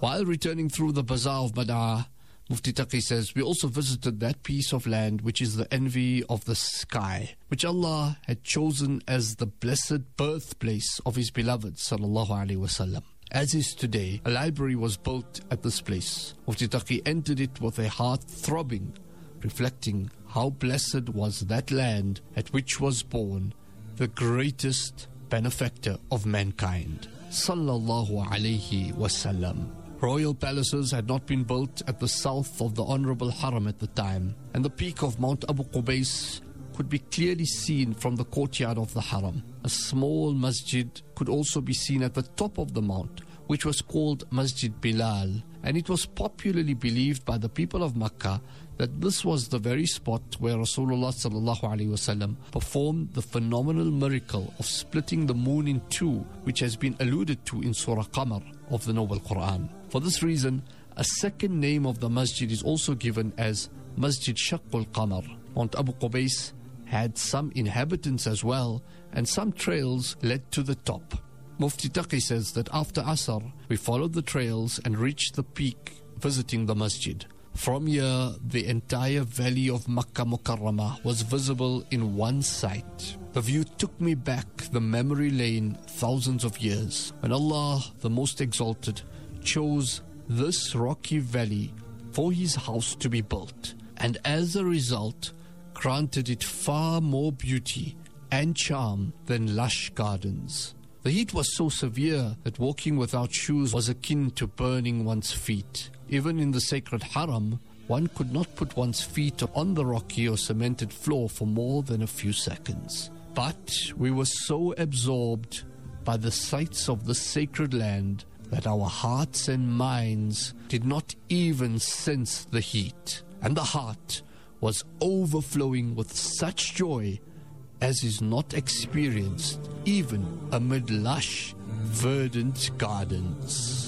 While returning through the bazaar of Bad'a, Mufti Taqi says, we also visited that piece of land which is the envy of the sky, which Allah had chosen as the blessed birthplace of His beloved sallallahu alaihi wasallam. As is today, a library was built at this place. Mufti Taqi entered it with a heart throbbing, reflecting how blessed was that land at which was born the greatest benefactor of mankind, sallallahu alaihi wasallam. Royal palaces had not been built at the south of the Honorable Haram at the time, and the peak of Mount Abu Qubais could be clearly seen from the courtyard of the Haram. A small masjid could also be seen at the top of the mount, which was called Masjid Bilal, and it was popularly believed by the people of Makkah that this was the very spot where Rasulullah sallallahu alaihi wasallam performed the phenomenal miracle of splitting the moon in two, which has been alluded to in Surah Qamar of the Noble Quran. For this reason, a second name of the masjid is also given as Masjid Shaqqul Qamar. Mount Abu Qubais had some inhabitants as well, and some trails led to the top. Mufti Taqi says that after Asr, we followed the trails and reached the peak, visiting the masjid. From here, the entire valley of Makkah Mukarramah was visible in one sight. The view took me back the memory lane thousands of years, when Allah, the Most Exalted, chose this rocky valley for His house to be built, and as a result, granted it far more beauty and charm than lush gardens. The heat was so severe that walking without shoes was akin to burning one's feet. Even in the sacred Haram, one could not put one's feet on the rocky or cemented floor for more than a few seconds. But we were so absorbed by the sights of the sacred land that our hearts and minds did not even sense the heat, and the heart was overflowing with such joy as is not experienced even amid lush, verdant gardens.